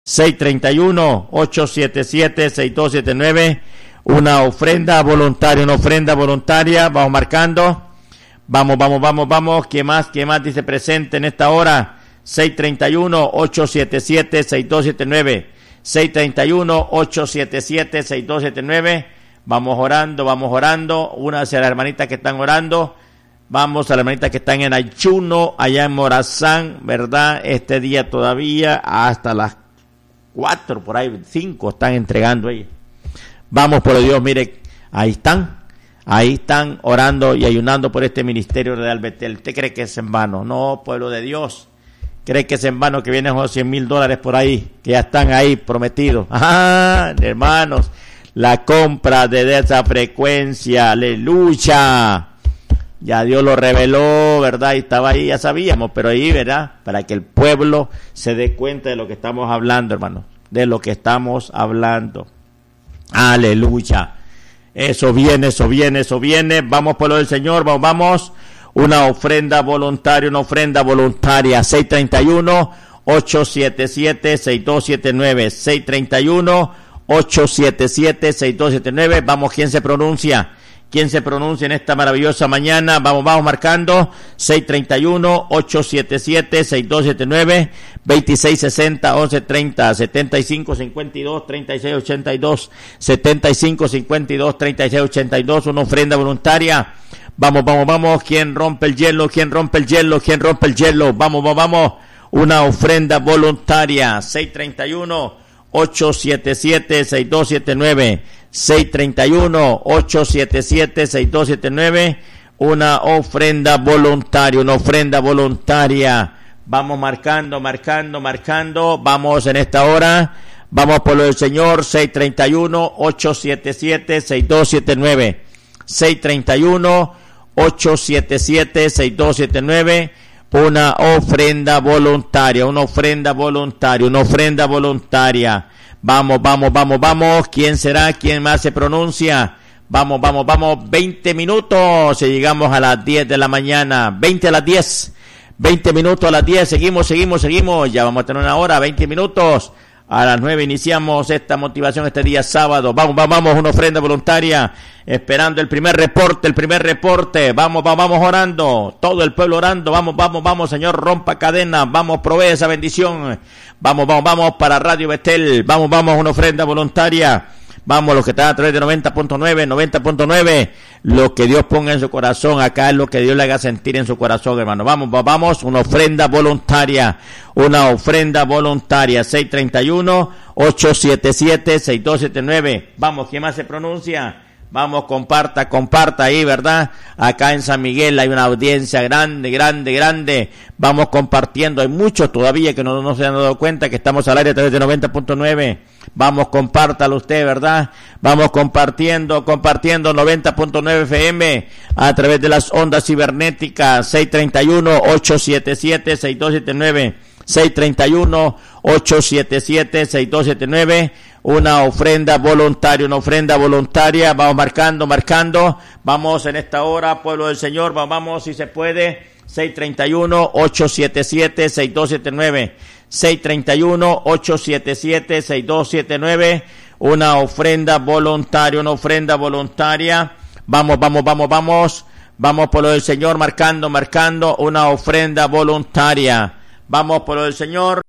631-877-6279. Una ofrenda voluntaria. Vamos marcando. Vamos. ¿Qué más dice presente en esta hora? 631-877-6279. 631-877-6279. Vamos orando. Una hacia las hermanitas que están orando. Vamos a las hermanitas que están en ayuno, allá en Morazán, ¿verdad? Este día todavía, hasta las 4, por ahí, 5 están entregando ahí. Vamos por Dios, mire, ahí están orando y ayunando por este ministerio de Betel. ¿Usted cree que es en vano? No, pueblo de Dios. ¿Cree que es en vano que vienen los $100,000 por ahí, que ya están ahí prometidos? Hermanos, la compra de esa frecuencia, aleluya. Ya Dios lo reveló, ¿verdad? Y estaba ahí, ya sabíamos, pero ahí, ¿verdad? Para que el pueblo se dé cuenta de lo que estamos hablando, hermanos. De lo que estamos hablando. Aleluya. Eso viene. Vamos, pueblo del Señor, vamos. Una ofrenda voluntaria. 631-877-6279. 631-877-6279. Vamos, ¿quién se pronuncia en esta maravillosa mañana? Vamos marcando. 631-877-6279, 2660-1130, 7552-3682, 7552-3682, una ofrenda voluntaria. Vamos. ¿Quién rompe el hielo? Vamos. Una ofrenda voluntaria. 631-877-6279. 631-877-6279, una ofrenda voluntaria. Vamos marcando. Vamos en esta hora. Vamos por lo del Señor. 631-877-6279. 631-877-6279. Una ofrenda voluntaria. Vamos. ¿Quién será? ¿Quién más se pronuncia? Vamos. 20 minutos. Si llegamos a las 10 de la mañana. 20 a las 10. 20 minutos a las 10. Seguimos. Ya vamos a tener una hora, 20 minutos. A las 9 iniciamos esta motivación este día sábado. Vamos, una ofrenda voluntaria. Esperando el primer reporte. Vamos orando. Todo el pueblo orando. Vamos, Señor, rompa cadenas. Vamos, provee esa bendición. Vamos para Radio Betel. Vamos, una ofrenda voluntaria. Vamos, los que están a través de 90.9, lo que Dios ponga en su corazón, acá es lo que Dios le haga sentir en su corazón, hermano. Vamos, una ofrenda voluntaria. 631-877-6279. Vamos, ¿quién más se pronuncia? Vamos, comparta ahí, ¿verdad? Acá en San Miguel hay una audiencia grande. Vamos compartiendo. Hay muchos todavía que no se han dado cuenta que estamos al aire a través de 90.9. Vamos, compártalo usted, ¿verdad? Vamos compartiendo 90.9 FM a través de las ondas cibernéticas. 631-877-6279. 631-877-6279. Una ofrenda voluntaria. Vamos marcando. Vamos en esta hora, pueblo del Señor. Vamos, si se puede. 631-877-6279. 631-877-6279. Una ofrenda voluntaria. Vamos. Vamos, pueblo del Señor, marcando. Una ofrenda voluntaria. Vamos, pueblo del Señor.